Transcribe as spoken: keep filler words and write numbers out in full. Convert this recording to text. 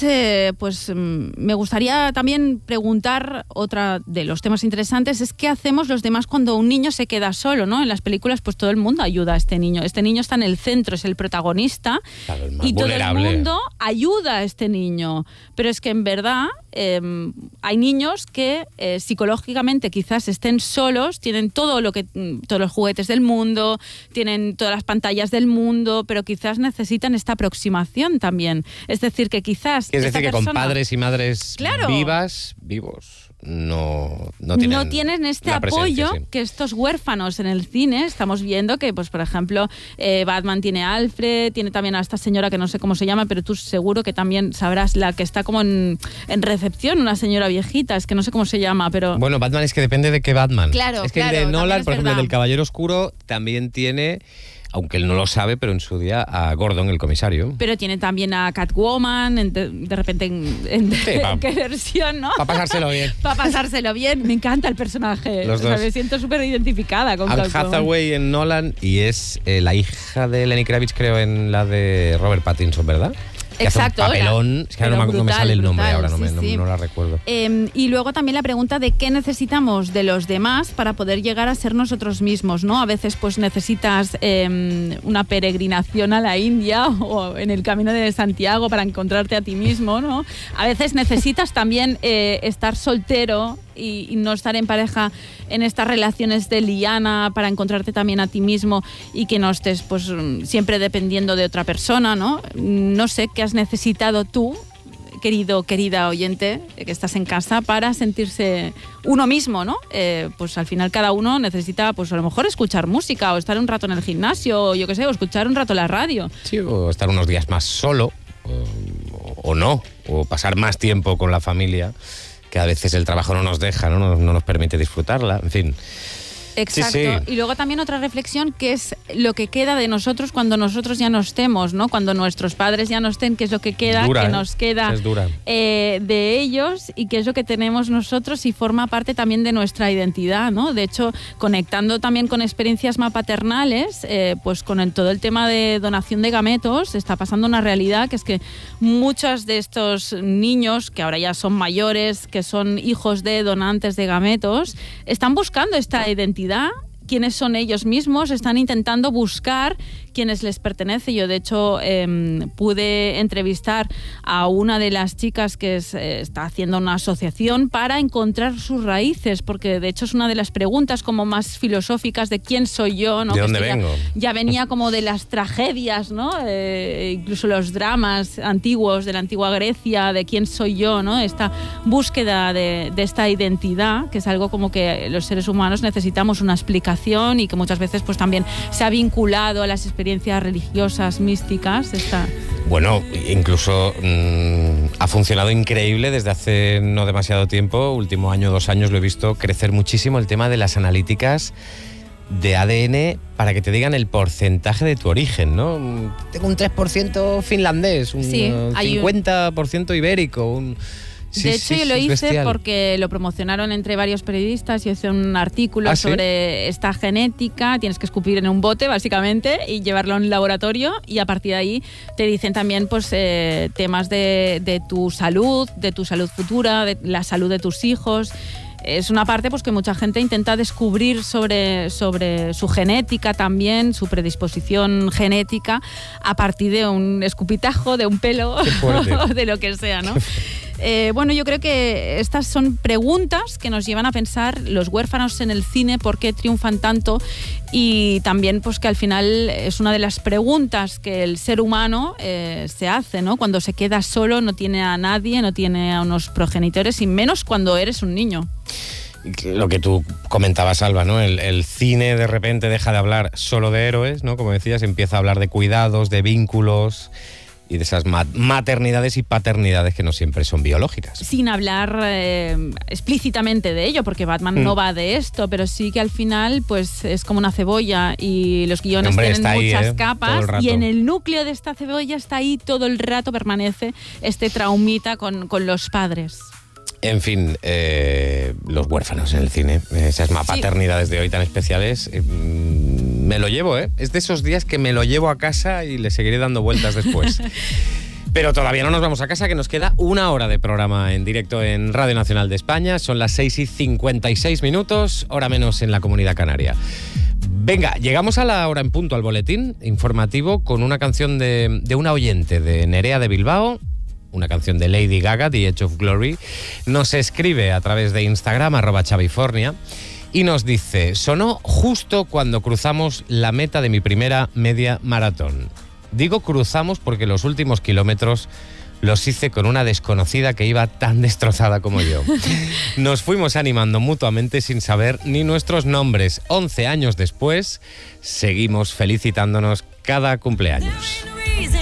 eh, pues me gustaría también preguntar, otra de los temas interesantes es qué hacemos los demás cuando un niño se queda solo, ¿no? En las películas pues todo el mundo ayuda a este niño. Este niño está en el centro, es el protagonista, claro, el más y vulnerable. Todo el mundo ayuda a este niño. Pero es que en verdad eh, hay niños que eh, psicológicamente quizás estén solos, tienen todo lo que, todos los juguetes del mundo, tienen todas las pantallas del mundo, pero quizás necesitan esta aproximación también. Es decir, que quizás... Es esta decir, que persona, con padres y madres claro, vivas, vivos, no, no tienen, no tienen este la presencia, apoyo sí. que estos huérfanos en el cine estamos viendo que, pues por ejemplo, eh, Batman tiene a Alfred, tiene también a esta señora que no sé cómo se llama, pero tú seguro que también sabrás, la que está como en, en recepción, una señora viejita, es que no sé cómo se llama, pero... Bueno, Batman es que depende de qué Batman. Claro, es que claro, el de también Nolan, es por ejemplo, el verdad. del Caballero Oscuro también tiene, aunque él no lo sabe, pero en su día a Gordon, el comisario. Pero tiene también a Catwoman, en de, de repente en, en, Sí, ¿en qué versión, no? Para pasárselo bien. Para pasárselo bien. Me encanta el personaje. Los O sea, dos. me siento súper identificada con Anne Catwoman. Hathaway en Nolan y es eh, la hija de Lenny Kravitz, creo, en la de Robert Pattinson, ¿verdad? Que Exacto. hace un papelón. la- Es que ahora pero no, me- no me brutal, sale el nombre, brutal, ahora no, me, sí, no, sí. no la recuerdo. Eh, y luego también la pregunta de qué necesitamos de los demás para poder llegar a ser nosotros mismos, ¿no? A veces pues necesitas eh, una peregrinación a la India o en el Camino de Santiago para encontrarte a ti mismo, ¿no? A veces necesitas también eh, estar soltero y, y no estar en pareja en estas relaciones de liana para encontrarte también a ti mismo y que no estés pues siempre dependiendo de otra persona, ¿no? No sé qué has necesitado tú, querido, querida oyente, que estás en casa, para sentirse uno mismo, ¿no? Eh, pues al final cada uno necesita, pues a lo mejor escuchar música o estar un rato en el gimnasio, o yo qué sé, o escuchar un rato la radio. Sí, o estar unos días más solo, o, o no, o pasar más tiempo con la familia, que a veces el trabajo no nos deja, no, no, no nos permite disfrutarla, en fin. Exacto. Sí, sí. Y luego también otra reflexión que es lo que queda de nosotros cuando nosotros ya no estemos, ¿no? Cuando nuestros padres ya no estén, qué es lo que queda, Dura, que ¿eh? nos queda Es dura. eh, de ellos y qué es lo que tenemos nosotros y forma parte también de nuestra identidad, ¿no? De hecho, conectando también con experiencias más paternales, eh, pues con el, todo el tema de donación de gametos, está pasando una realidad que es que muchos de estos niños, que ahora ya son mayores, que son hijos de donantes de gametos, están buscando esta identidad. Quiénes son ellos mismos, están intentando buscar quienes les pertenece. Yo, de hecho, eh, pude entrevistar a una de las chicas que es, eh, está haciendo una asociación para encontrar sus raíces, porque de hecho es una de las preguntas como más filosóficas de quién soy yo, ¿no? ¿De Que dónde esto ya- vengo? Ya, venía como de las tragedias, ¿no? Eh, incluso los dramas antiguos de la antigua Grecia, de quién soy yo, ¿no? Esta búsqueda de, de esta identidad, que es algo como que los seres humanos necesitamos una explicación y que muchas veces pues también se ha vinculado a las experiencias religiosas, místicas. Esta... Bueno, incluso mmm, ha funcionado increíble desde hace no demasiado tiempo, último año, dos años, lo he visto crecer muchísimo el tema de las analíticas de A D N para que te digan el porcentaje de tu origen, ¿no? Tengo un tres por ciento finlandés, un Sí, uh, hay un- cincuenta por ciento ibérico, un... Sí, de hecho, sí, yo lo es hice bestial. porque lo promocionaron entre varios periodistas y hice un artículo ¿Ah, sí? sobre esta genética. Tienes que escupir en un bote, básicamente, y llevarlo a un laboratorio y a partir de ahí te dicen también pues eh, temas de, de tu salud, de tu salud futura, de la salud de tus hijos. Es una parte pues que mucha gente intenta descubrir sobre, sobre su genética también, su predisposición genética, a partir de un escupitajo, de un pelo, Qué fuerte. o de lo que sea, ¿no? Eh, bueno, yo creo que estas son preguntas que nos llevan a pensar los huérfanos en el cine, por qué triunfan tanto, y también pues que al final es una de las preguntas que el ser humano eh, se hace, ¿no? Cuando se queda solo, no tiene a nadie, no tiene a unos progenitores, y menos cuando eres un niño. Lo que tú comentabas, Alba, ¿no? El, el cine de repente deja de hablar solo de héroes, ¿no? Como decías, empieza a hablar de cuidados, de vínculos y de esas ma- maternidades y paternidades que no siempre son biológicas. Sin hablar eh, explícitamente de ello, porque Batman Mm. no va de esto, pero sí que al final pues es como una cebolla y los guiones Hombre, tienen está ahí, muchas ¿eh? Todo capas el rato. y en el núcleo de esta cebolla está ahí todo el rato, permanece este traumita con, con los padres. En fin, eh, los huérfanos en el cine, esas maternidades de hoy tan especiales, eh, me lo llevo, ¿eh? Es de esos días que me lo llevo a casa y le seguiré dando vueltas después. Pero todavía no nos vamos a casa, que nos queda una hora de programa en directo en Radio Nacional de España. Son las seis y cincuenta y seis minutos, hora menos en la Comunidad Canaria. Venga, llegamos a la hora en punto al boletín informativo con una canción de, de una oyente de Nerea de Bilbao, una canción de Lady Gaga, The Edge of Glory. Nos escribe a través de Instagram, arroba Chavifornia, y nos dice: sonó justo cuando cruzamos la meta de mi primera media maratón. Digo cruzamos porque los últimos kilómetros los hice con una desconocida que iba tan destrozada como yo. Nos fuimos animando mutuamente sin saber ni nuestros nombres. once años después, seguimos felicitándonos cada cumpleaños.